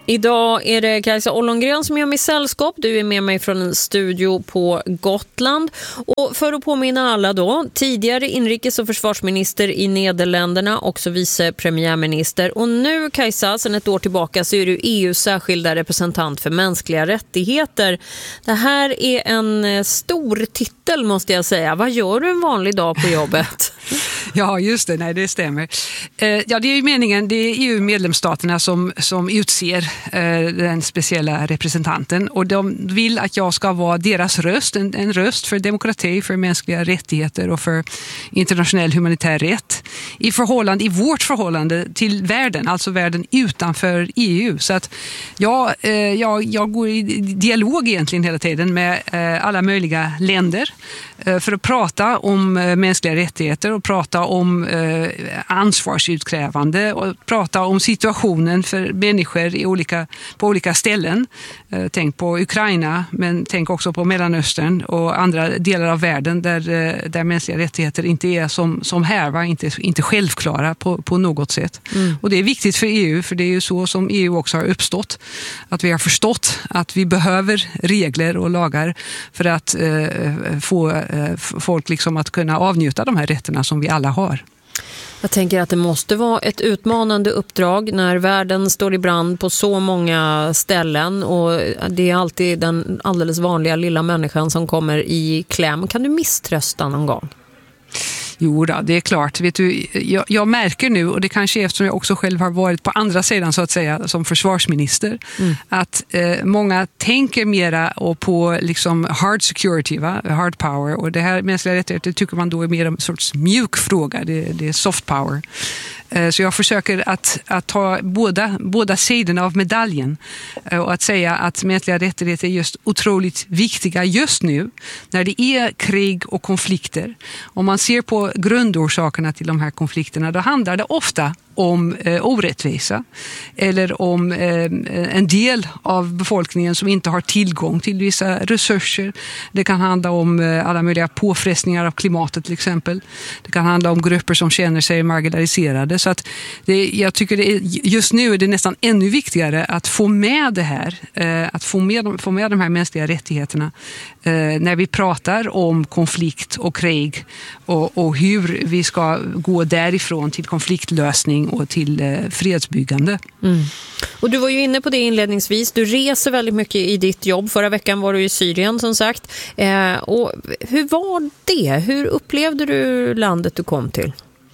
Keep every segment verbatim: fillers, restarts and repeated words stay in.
Idag är det Kajsa Ollongren som gör mig sällskap. Du är med mig från en studio på Gotland. Och för att påminna alla då, tidigare inrikes- och försvarsminister i Nederländerna, också vice premiärminister. Och nu, Kajsa, sedan ett år tillbaka så är du E U:s särskilda representant för mänskliga rättigheter. Det här är en stor titel, måste jag säga. Vad gör du en vanlig dag på jobbet? Ja, just det. Nej, det stämmer. Eh, ja, det är ju meningen, det är E U-medlemsstaterna som, som utser eh, den speciella representanten. Och de vill att jag ska vara deras röst, en, en röst för demokrati, för mänskliga rättigheter och för internationell humanitär rätt i förhållande, i vårt förhållande till världen, alltså världen utanför E U. Så att jag, eh, jag, jag går i dialog egentligen hela tiden med eh, alla möjliga länder eh, för att prata om eh, mänskliga rättigheter och prata om eh, ansvarsutkrävande och prata om situationen för människor i olika, på olika ställen. Eh, tänk på Ukraina, men tänk också på Mellanöstern och andra delar av världen där, eh, där mänskliga rättigheter inte är som, som här, va? Inte, inte självklara på, på något sätt. Mm. Och det är viktigt för E U, för det är ju så som E U också har uppstått. Att vi har förstått att vi behöver regler och lagar för att eh, få eh, folk liksom att kunna avnjuta de här rätterna som vi alla har. Jag tänker att det måste vara ett utmanande uppdrag när världen står i brand på så många ställen och det är alltid den alldeles vanliga lilla människan som kommer i kläm. Kan du misströsta någon gång? Jo då, det är klart. Vet du, jag, jag märker nu, och det kanske är eftersom jag också själv har varit på andra sidan så att säga som försvarsminister, mm. att eh, många tänker mera och på liksom hard security, va? Hard power, och det här mänskliga rättigheter tycker man då är mer en sorts mjuk fråga, det, det är soft power. Eh, så jag försöker att, att ta båda, båda sidorna av medaljen eh, och att säga att mänskliga rättigheter är just otroligt viktiga just nu när det är krig och konflikter. Om man ser på grundorsakerna till de här konflikterna, då handlar det ofta om eh, orättvisa eller om eh, en del av befolkningen som inte har tillgång till vissa resurser. Det kan handla om eh, alla möjliga påfrestningar av klimatet till exempel. Det kan handla om grupper som känner sig marginaliserade. Så att det, jag tycker det är, just nu är det nästan ännu viktigare att få med det här, eh, att få med, få med de här mänskliga rättigheterna eh, när vi pratar om konflikt och krig och, och hur vi ska gå därifrån till konfliktlösning och till eh, fredsbyggande. Mm. Och du var ju inne på det inledningsvis. Du reser väldigt mycket i ditt jobb. Förra veckan var du i Syrien som sagt. Eh, och hur var det? Hur upplevde du landet du kom till?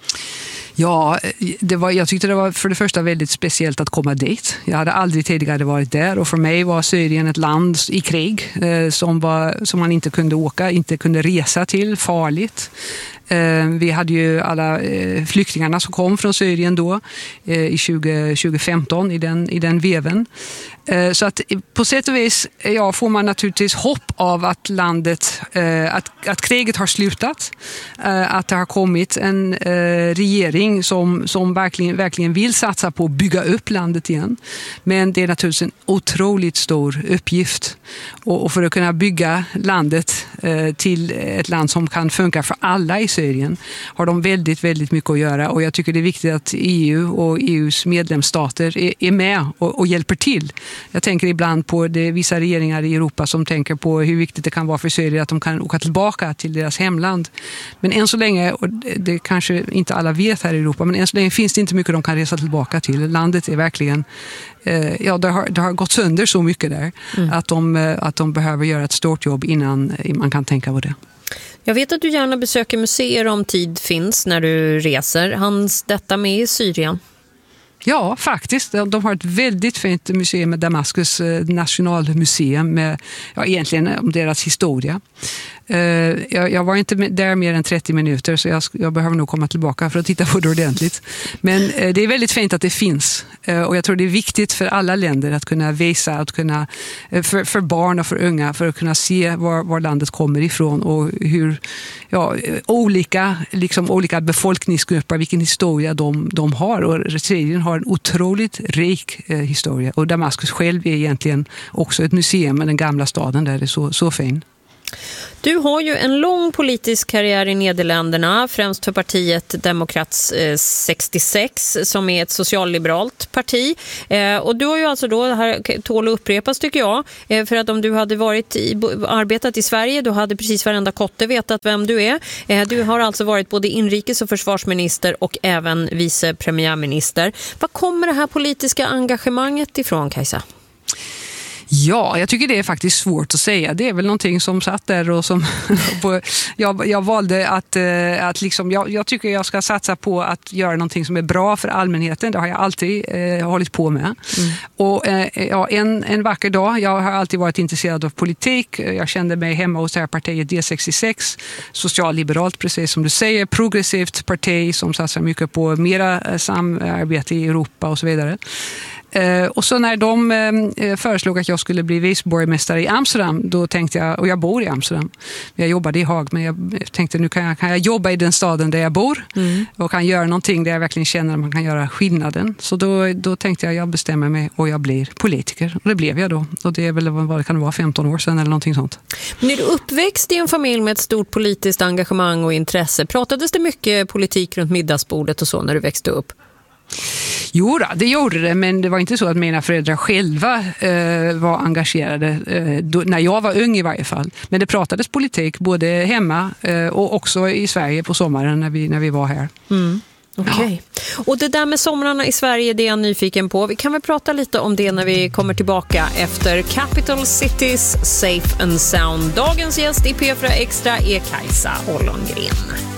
Ja, det var, jag tyckte det var för det första väldigt speciellt att komma dit. Jag hade aldrig tidigare varit där och för mig var Syrien ett land i krig eh, som, var, som man inte kunde åka, inte kunde resa till, farligt. Eh, vi hade ju alla eh, flyktingarna som kom från Syrien då eh, i tjugo, tjugo femton i den, i den veven. Eh, så att på sätt och vis ja, får man naturligtvis hopp av att landet, eh, att, att kriget har slutat, eh, att det har kommit en eh, regering som, som verkligen, verkligen vill satsa på att bygga upp landet igen. Men det är naturligtvis en otroligt stor uppgift. Och, och för att kunna bygga landet eh, till ett land som kan funka för alla i Syrien har de väldigt, väldigt mycket att göra. Och jag tycker det är viktigt att E U och E U:s medlemsstater är, är med och, och hjälper till. Jag tänker ibland på det, vissa regeringar i Europa som tänker på hur viktigt det kan vara för Syrien att de kan åka tillbaka till deras hemland. Men än så länge, och det kanske inte alla vet här i Europa, men än så länge finns det inte mycket de kan resa tillbaka till. Landet är verkligen, eh, ja det har, det har gått sönder så mycket där mm. att, de, att de behöver göra ett stort jobb innan man kan tänka på det. Jag vet att du gärna besöker museer om tid finns när du reser. Hans detta med i Syrien? Ja, faktiskt. De har ett väldigt fint museum med Damaskus nationalmuseum med ja, egentligen om deras historia. Jag, jag var inte där mer än trettio minuter så jag, jag behöver nog komma tillbaka för att titta på det ordentligt. Men det är väldigt fint att det finns och jag tror det är viktigt för alla länder att kunna visa, att kunna, för, för barn och för unga för att kunna se var, var landet kommer ifrån och hur ja, olika, liksom, olika befolkningsgrupper, vilken historia de, de har. Och Syrien har en otroligt rik eh, historia och Damaskus själv är egentligen också ett museum med den gamla staden där det är så, så fin. Du har ju en lång politisk karriär i Nederländerna, främst för partiet Democrats sextiosex som är ett socialliberalt parti. Och du har ju alltså då, det här tål att upprepas tycker jag, för att om du hade varit i, arbetat i Sverige, då hade precis varenda kotte vetat vem du är. Du har alltså varit både inrikes- och försvarsminister och även vice premiärminister. Var kommer det här politiska engagemanget ifrån, Kajsa? Ja, jag tycker det är faktiskt svårt att säga. Det är väl någonting som satt där och som jag, jag valde att, att liksom, jag, jag tycker jag ska satsa på att göra någonting som är bra för allmänheten. Det har jag alltid eh, hållit på med. Mm. Och eh, ja, en, en vacker dag, jag har alltid varit intresserad av politik. Jag kände mig hemma hos det här partiet D sextiosex, socialliberalt precis som du säger, progressivt parti som satsar mycket på mera samarbete i Europa och så vidare. Uh, och så när de uh, föreslog att jag skulle bli viceborgmästare i Amsterdam, då tänkte jag, och jag bor i Amsterdam, jag jobbade i Haag, men jag tänkte nu kan jag, kan jag jobba i den staden där jag bor mm. och kan göra någonting där jag verkligen känner att man kan göra skillnaden. Så då, då tänkte jag, jag bestämmer mig och jag blir politiker. Och det blev jag då. Och det är väl, vad det kan vara, femton år sedan eller någonting sånt. Men är du uppväxt i en familj med ett stort politiskt engagemang och intresse? Pratades det mycket politik runt middagsbordet och så när du växte upp? Jo då, det gjorde det, men det var inte så att mina föräldrar själva eh, var engagerade eh, då, när jag var ung i varje fall. Men det pratades politik både hemma eh, och också i Sverige på sommaren när vi, när vi var här. Mm. Okej. Okay. Ja. Och det där med somrarna i Sverige, det är jag nyfiken på. Vi kan väl prata lite om det när vi kommer tillbaka efter Capital Cities Safe and Sound. Dagens gäst i P fyra Extra är Kajsa Ollongren.